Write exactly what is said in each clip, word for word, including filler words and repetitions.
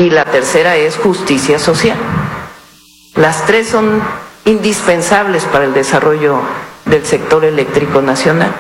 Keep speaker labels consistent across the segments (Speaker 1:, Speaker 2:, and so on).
Speaker 1: y la tercera es justicia social. Las tres son indispensables para el desarrollo del sector eléctrico nacional.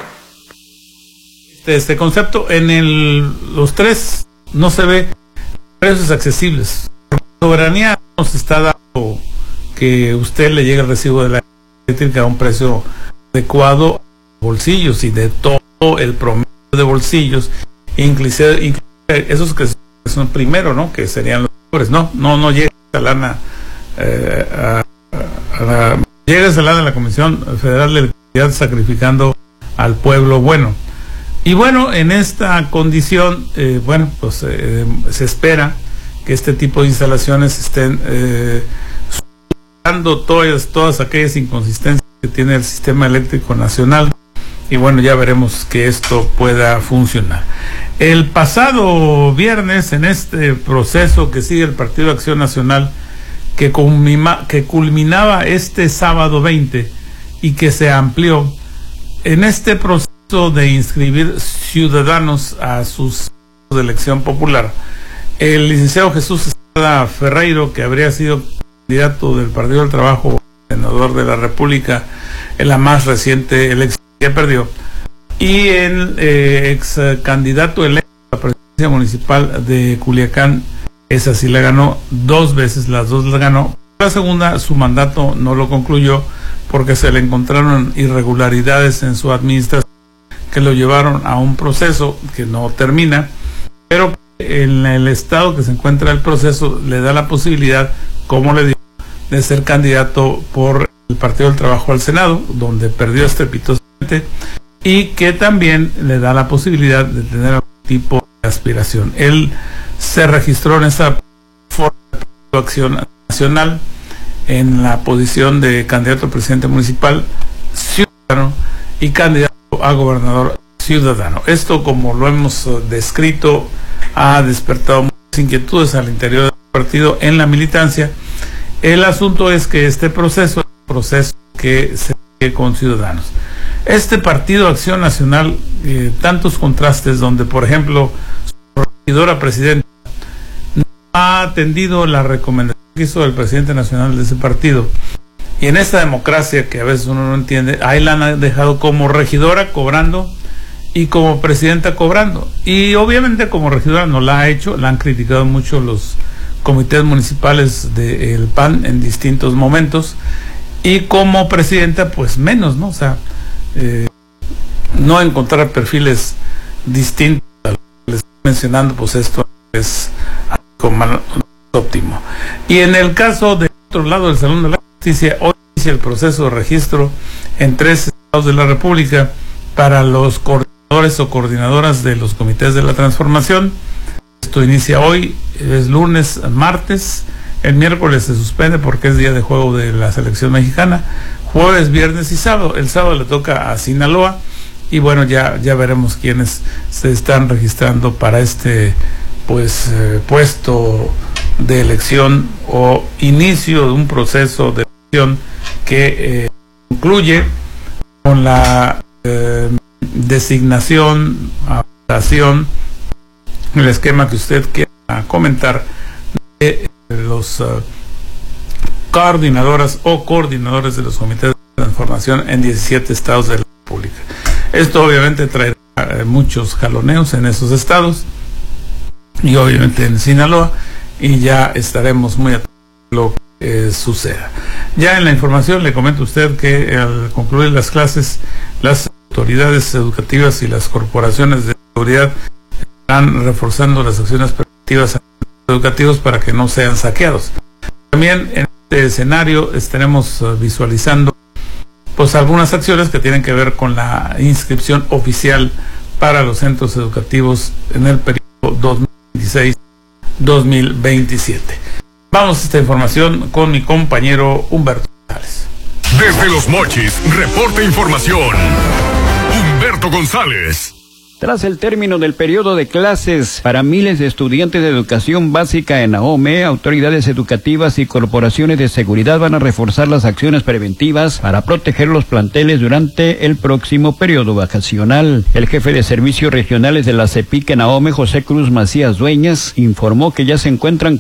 Speaker 2: Este, este concepto, en el, los tres no se ve precios accesibles. La soberanía nos está dando que usted le llegue el recibo de la eléctrica a un precio adecuado a bolsillos y de todo el promedio de bolsillos, inclusive, inclusive esos que son primero, ¿no? Que serían los pobres. No, no, no llega esa lana eh, a, a la, llega esa lana a la Comisión Federal de Electricidad sacrificando al pueblo bueno. Y bueno, en esta condición, eh, bueno, pues eh, se espera que este tipo de instalaciones estén eh, superando todas, todas aquellas inconsistencias que tiene el sistema eléctrico nacional. Y bueno, ya veremos que esto pueda funcionar. El pasado viernes, en este proceso que sigue el Partido Acción Nacional, que, culmina, que culminaba este sábado veinte y que se amplió, en este proceso de inscribir ciudadanos a sus de elección popular, el licenciado Jesús Estrada Ferreiro, que habría sido candidato del Partido del Trabajo, senador de la República en la más reciente elección, ya perdió, y el eh, ex candidato electo a la presidencia municipal de Culiacán, esa sí la ganó dos veces, las dos la ganó. La segunda, su mandato no lo concluyó porque se le encontraron irregularidades en su administración que lo llevaron a un proceso que no termina, pero en el estado que se encuentra el proceso le da la posibilidad, como le digo, de ser candidato por el Partido del Trabajo al Senado, donde perdió estrepitosamente, y que también le da la posibilidad de tener algún tipo de aspiración. Él se registró en esa forma de acción nacional en la posición de candidato a presidente municipal ciudadano y candidato a gobernador ciudadano. Esto, como lo hemos descrito, ha despertado muchas inquietudes al interior del partido en la militancia. El asunto es que este proceso es un proceso que se sigue con ciudadanos. Este Partido Acción Nacional, eh, tantos contrastes donde, por ejemplo, su regidora presidenta no ha atendido la recomendación que hizo el presidente nacional de ese partido, y en esta democracia que a veces uno no entiende, ahí la han dejado como regidora cobrando y como presidenta cobrando, y obviamente como regidora no la ha hecho, la han criticado mucho los comités municipales del P A N en distintos momentos, y como presidenta pues menos, ¿no? O sea, eh, no encontrar perfiles distintos a los que les estoy mencionando, pues esto es algo más óptimo. Y en el caso del otro lado del Salón de la Justicia, hoy inicia el proceso de registro en tres estados de la República para los coordinadores o coordinadoras de los comités de la transformación. Esto inicia hoy, es lunes, martes, el miércoles se suspende porque es día de juego de la selección mexicana, jueves, viernes y sábado. El sábado le toca a Sinaloa, y bueno, ya, ya veremos quiénes se están registrando para este pues eh, puesto de elección o inicio de un proceso de elección que eh, concluye con la eh, designación, adaptación, el esquema que usted quiera comentar de los uh, coordinadoras o coordinadores de los comités de transformación en diecisiete estados de la República. Esto obviamente traerá eh, muchos jaloneos en esos estados y obviamente en Sinaloa, y ya estaremos muy atentos a lo que eh, suceda. Ya en la información le comento a usted que al concluir las clases, las autoridades educativas y las corporaciones de seguridad están reforzando las acciones preventivas educativos para que no sean saqueados. También en este escenario estaremos visualizando pues algunas acciones que tienen que ver con la inscripción oficial para los centros educativos en el periodo dos mil veintiséis dos mil veintisiete. Vamos a esta información con mi compañero Humberto González.
Speaker 3: Desde Los Mochis, reporta información Humberto González.
Speaker 4: Tras el término del periodo de clases para miles de estudiantes de educación básica en Ahome, autoridades educativas y corporaciones de seguridad van a reforzar las acciones preventivas para proteger los planteles durante el próximo periodo vacacional. El jefe de servicios regionales de la CEPIC en Ahome, José Cruz Macías Dueñas, informó que ya se encuentran